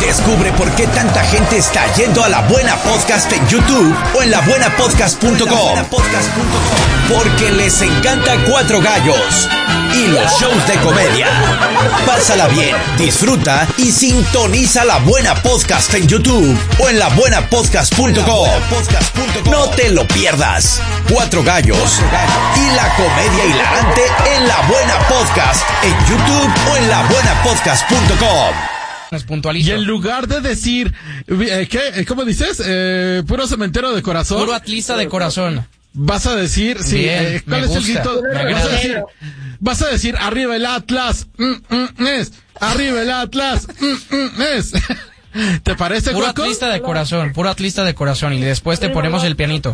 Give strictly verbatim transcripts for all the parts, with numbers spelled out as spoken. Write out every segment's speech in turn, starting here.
Descubre por qué tanta gente está yendo a La Buena Podcast en YouTube o en la buena podcast punto com. Porque les encanta Cuatro Gallos y los shows de comedia. Pásala bien, disfruta y sintoniza La Buena Podcast en YouTube o en la buena podcast punto com. No te lo pierdas. Cuatro Gallos y la comedia hilarante en La Buena Podcast en YouTube o en la buena podcast punto com. Y en lugar de decir, eh, ¿qué? ¿Cómo dices? Eh, puro cementero de corazón. Puro atlista de corazón. Vas a decir, sí, Bien, eh, ¿cuál me es gusta, el grito? me Vas a, decir, vas a decir, arriba el Atlas, mm, mm, es, arriba el Atlas, mm, mm, es. ¿Te parece, Puro Juaco? atlista de corazón, puro atlista de corazón. Y después te ponemos el pianito.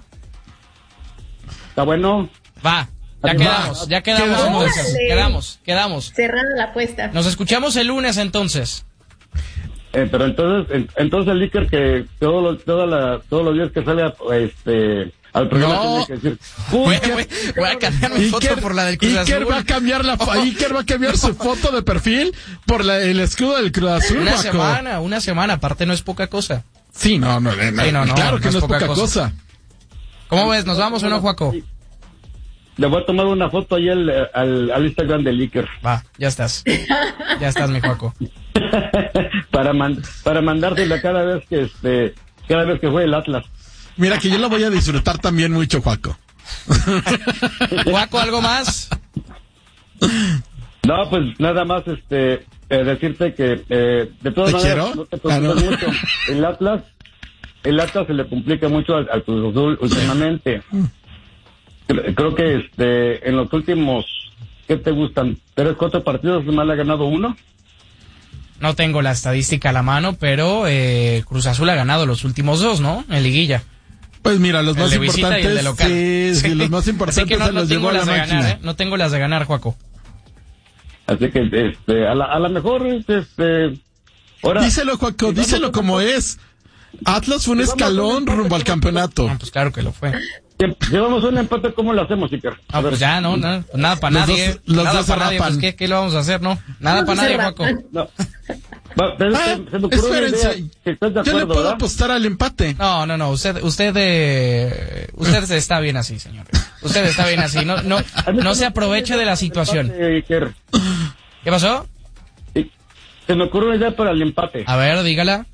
Está bueno. Va, ya quedamos, ya quedamos, Quedamos. entonces. Quedamos, quedamos. Cerrada la apuesta. Nos escuchamos el lunes entonces. Eh, pero entonces, en- entonces el Iker que todos los, toda la, todos los días que sale a, este, al programa No. tiene que decir, Voy, "Uy, voy- voy a cambiar mi foto por la del Cruz Iker Azul. va a cambiar la fo- Iker va a cambiar su foto de perfil por la, el escudo del Cruz Azul, Una Juaco. semana, una semana, aparte no es poca cosa. Sí, no, no, no, Sí, no, no, claro que no es poca cosa. ¿Cómo ves? ¿Nos vamos o no, Juaco? le voy a tomar una foto ahí al, al, al Instagram del Iker Va, ya estás. Ya estás, mi Juaco. para man, para mandársela cada vez que este, cada vez que juegue el Atlas. Mira que yo lo voy a disfrutar también mucho, Juaco. Juaco, ¿algo más? No, pues nada más este, eh, decirte que eh, de todas ¿Te maneras quiero? no te Ah, no. preocupes mucho. El Atlas, el Atlas se le complica mucho al, al Cruz Azul últimamente. Creo, creo que este, en los últimos, ¿qué te gustan? Tres, cuatro partidos, nomás le ha ganado uno. No tengo la estadística a la mano, pero eh, Cruz Azul ha ganado los últimos dos, ¿no? En liguilla. Pues mira, los El más de visita y el de importantes, local. sí, sí, los más Así importantes que no, se no los tengo llevó a la las de máquina. ganar, ¿eh? No tengo las de ganar, Juaco. Así que este, a la, a la mejor, este, ahora. Díselo, Juaco, si díselo vamos- como es. Atlas fue un Si vamos a escalón un empate, rumbo al ¿cómo- campeonato. Ah, pues claro que lo fue. Si llevamos un empate, ¿cómo lo hacemos, Iker? A Ah, ver. pues ya, no, no, pues nada para Los nadie. dos- los nada dos se para nadie, rapan. pues ¿qué, ¿qué lo vamos a hacer, no? Nada para se nadie, rapan. Juaco. No. Va, pero Ah, se, se me ocurrió una espérense. idea, si estás de Yo acuerdo, le puedo ¿verdad? apostar al empate. No, no, no, usted, usted, eh, usted está bien así, señor. Usted está bien así, no, no, A mí no se se me aproveche de la situación. Empate, Iker. ¿Qué pasó? Sí. Se me ocurrió una idea para el empate. A ver, dígala.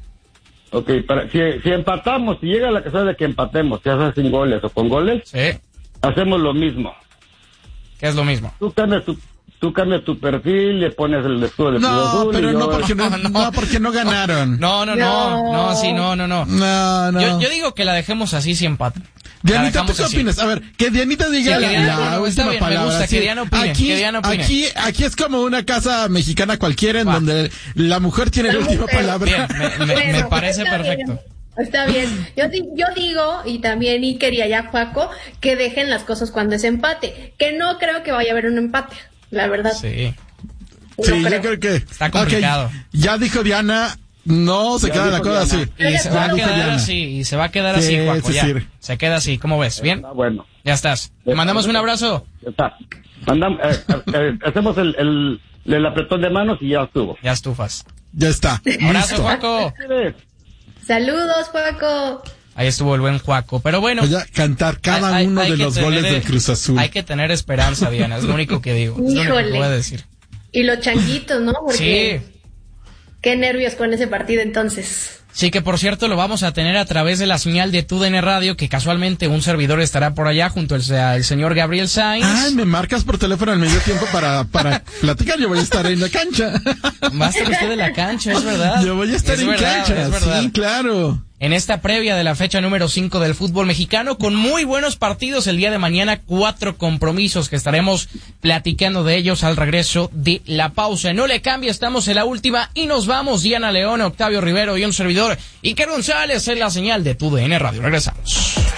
Ok, para, si, si empatamos, si llega la casada de que empatemos, ya sea sin goles o con goles, Sí, hacemos lo mismo. que es lo mismo. Tú cambias tu, tú cambias tu perfil, le pones el escudo de Cruz No, Azul pero y no yo- porque no, No, no. no porque no ganaron. No, no, no, no, sí, no, no, no. No, no. Yo, yo digo que la dejemos así si empatan. La Dianita, ¿tú dejamos qué así. opinas? A ver, que Dianita diga Sí, que la, Diana- la no, no, está última bien, me palabra. gusta, que sí. Diana opine, aquí, que Diana opine. Aquí, aquí es como una casa mexicana cualquiera en Va. donde la mujer tiene la, La última mujer. palabra. Bien, me, me- me Bueno, parece está perfecto. bien, está bien. Yo, di- yo digo, y también Iker y allá Juaco, que dejen las cosas cuando es empate. Que no creo que vaya a haber un empate, la verdad. Sí. No Sí, yo creo. creo que... Está complicado. Ok, ya dijo Diana, no se Ya queda la dijo cosa Diana. así. Y se va a Ya dijo quedar Diana. así, y se va a quedar Sí, así, Juaco, sí, ya. sí. Se queda así, ¿cómo ves? ¿Bien? Ah, bueno, Ya estás. Te mandamos un abrazo. ya está. Mandam- eh, eh, eh, hacemos el, el, el apretón de manos y ya estuvo. Ya estufas. Ya está. Abrazo, Listo. Juaco. Saludos, Juaco. Ahí estuvo el buen Juaco. Pero bueno. Voy a cantar cada hay- hay- uno hay de que los tener- goles del Cruz Azul. Hay que tener esperanza, Diana. Es lo único que digo. Es lo único que Híjole. voy a decir. Y los changuitos, ¿no? Porque Sí. qué nervios con ese partido entonces. Sí, que por cierto lo vamos a tener a través de la señal de T U D N Radio, que casualmente un servidor estará por allá junto al, al señor Gabriel Sainz. Ay, me marcas por teléfono al medio tiempo para, para platicar. Yo voy a estar en la cancha. Va a estar usted en la cancha, es verdad. Yo voy a estar Es en verdad, cancha. es verdad. Sí, claro. En esta previa de la fecha número cinco del fútbol mexicano, con muy buenos partidos el día de mañana, cuatro compromisos que estaremos platicando de ellos al regreso de la pausa. No le cambie, estamos en la última y nos vamos. Diana León, Octavio Rivero y un servidor Iker González en la señal de T U D N Radio. Regresamos.